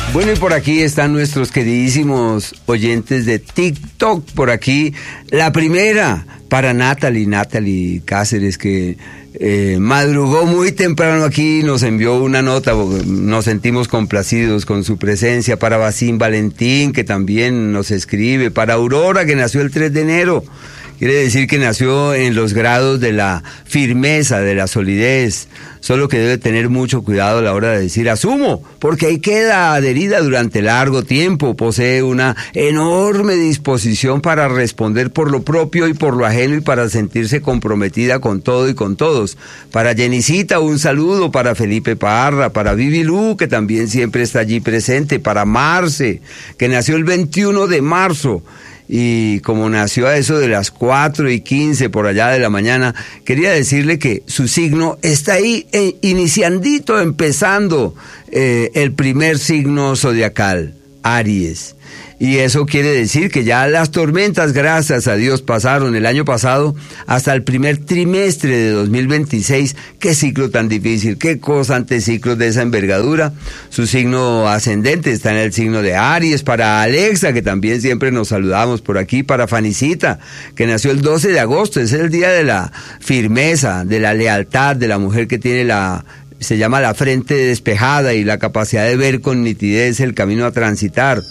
Bueno, y por aquí están nuestros queridísimos oyentes de TikTok. Por aquí, la primera para Natalie Cáceres, que madrugó muy temprano aquí, nos envió una nota, nos sentimos complacidos con su presencia. Para Basín Valentín, que también nos escribe. Para Aurora, que nació el 3 de enero. Quiere decir que nació en los grados de la firmeza, de la solidez, solo que debe tener mucho cuidado a la hora de decir asumo, porque ahí queda adherida durante largo tiempo. Posee una enorme disposición para responder por lo propio y por lo ajeno y para sentirse comprometida con todo y con todos. Para Jenicita, un saludo. Para Felipe Parra, para Vivi Lu, que también siempre está allí presente. Para Marce, que nació el 21 de marzo. Y como nació a eso de las 4:15 por allá de la mañana, quería decirle que su signo está ahí, iniciandito, empezando el primer signo zodiacal, Aries. Y eso quiere decir que ya las tormentas, gracias a Dios, pasaron el año pasado hasta el primer trimestre de 2026. Qué ciclo tan difícil, qué cosa ante ciclos de esa envergadura. Su signo ascendente está en el signo de Aries. Para Alexa, que también siempre nos saludamos por aquí. Para Fanicita, que nació el 12 de agosto, es el día de la firmeza, de la lealtad, de la mujer que tiene se llama la frente despejada y la capacidad de ver con nitidez el camino a transitar.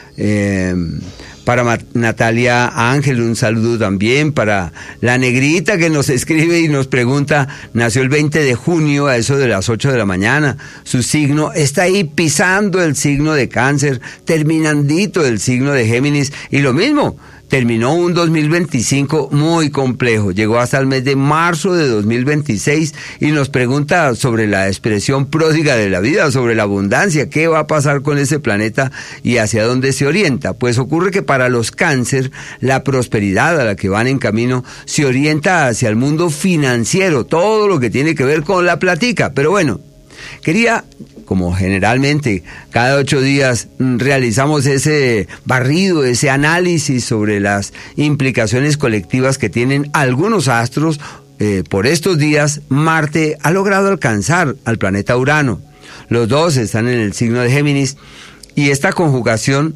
Para Natalia Ángel, un saludo también. Para la Negrita, que nos escribe y nos pregunta, nació el 20 de junio a eso de las 8 de la mañana. Su signo está ahí pisando el signo de Cáncer, terminandito el signo de Géminis, y lo mismo, terminó un 2025 muy complejo, llegó hasta el mes de marzo de 2026 y nos pregunta sobre la expresión pródiga de la vida, sobre la abundancia, qué va a pasar con ese planeta y hacia dónde se orienta. Pues ocurre que para los Cáncer, la prosperidad a la que van en camino se orienta hacia el mundo financiero, todo lo que tiene que ver con la platica. Pero bueno, quería, como generalmente cada 8 días realizamos ese barrido, ese análisis sobre las implicaciones colectivas que tienen algunos astros, por estos días Marte ha logrado alcanzar al planeta Urano. Los dos están en el signo de Géminis y esta conjugación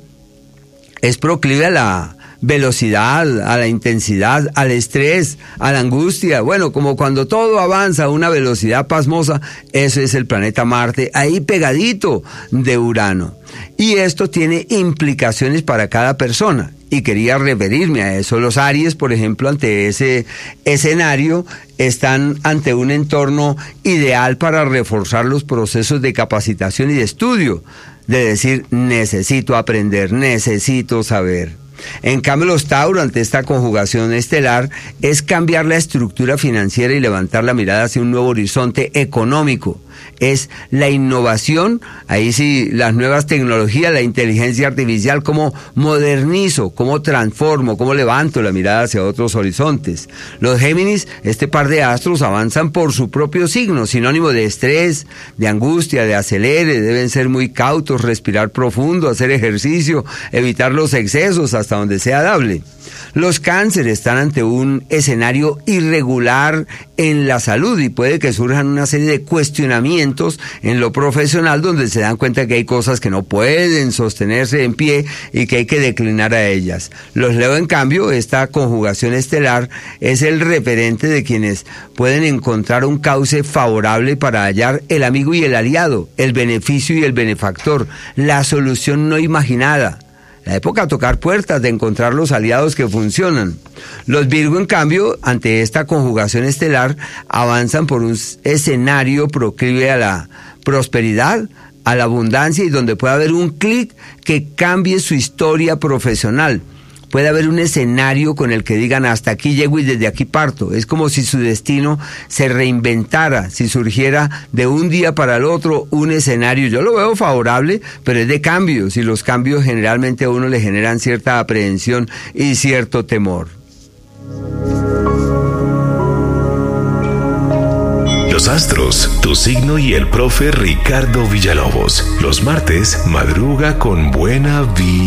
es proclive a la velocidad, a la intensidad, al estrés, a la angustia. Bueno, como cuando todo avanza a una velocidad pasmosa, eso es el planeta Marte, ahí pegadito de Urano. Y esto tiene implicaciones para cada persona. Y quería referirme a eso. Los Aries, por ejemplo, ante ese escenario, están ante un entorno ideal para reforzar los procesos de capacitación y de estudio. De decir, necesito aprender, necesito saber. En cambio, los Tauro, ante esta conjugación estelar, es cambiar la estructura financiera y levantar la mirada hacia un nuevo horizonte económico. Es la innovación, ahí sí, las nuevas tecnologías, la inteligencia artificial, cómo modernizo, cómo transformo, cómo levanto la mirada hacia otros horizontes. Los Géminis, este par de astros, avanzan por su propio signo, sinónimo de estrés, de angustia, de acelere, deben ser muy cautos, respirar profundo, hacer ejercicio, evitar los excesos hasta donde sea dable. Los Cáncer están ante un escenario irregular en la salud y puede que surjan una serie de cuestionamientos en lo profesional donde se dan cuenta que hay cosas que no pueden sostenerse en pie y que hay que declinar a ellas. Los Leo, en cambio, esta conjugación estelar es el referente de quienes pueden encontrar un cauce favorable para hallar el amigo y el aliado, el beneficio y el benefactor, la solución no imaginada. La época de tocar puertas, de encontrar los aliados que funcionan. Los Virgo, en cambio, ante esta conjugación estelar, avanzan por un escenario proclive a la prosperidad, a la abundancia y donde puede haber un clic que cambie su historia profesional. Puede haber un escenario con el que digan hasta aquí llego y desde aquí parto. Es como si su destino se reinventara, si surgiera de un día para el otro un escenario. Yo lo veo favorable, pero es de cambios y los cambios generalmente a uno le generan cierta aprehensión y cierto temor. Los astros, tu signo y el profe Ricardo Villalobos. Los martes madruga con buena vida.